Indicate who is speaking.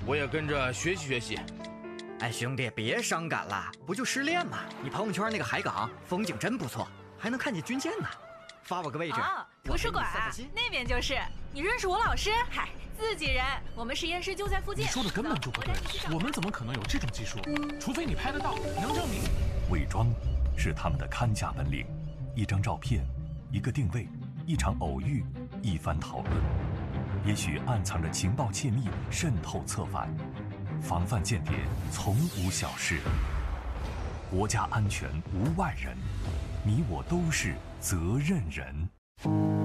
Speaker 1: 我也跟着学习学习。
Speaker 2: 哎，兄弟，别伤感了，不就失恋吗？你朋友圈那个海港风景真不错，还能看见军舰呢。发我个位置。
Speaker 3: 哦，图书馆啊，那边就是。你认识我老师？嗨，自己人，我们实验室就在附近。
Speaker 4: 你说的根本就不对，我们怎么可能有这种技术？除非你拍得到，能证明。
Speaker 5: 伪装是他们的看家本领，一张照片，一个定位，一场偶遇，一番讨论，也许暗藏着情报窃密，渗透策反。防范间谍从无小事，国家安全无外人，你我都是责任人。